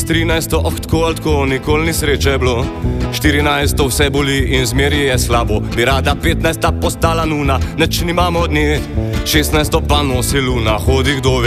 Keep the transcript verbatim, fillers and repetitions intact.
S trinajsto, oh, tako ali tako, nikoli ni sreče bilo. Štirinajsto vse boli in zmeri je slabo. Bi rada petnajsta postala nuna, neč nimamo od nje. Šestnajsto pa nosi luna, hodi kdo ve.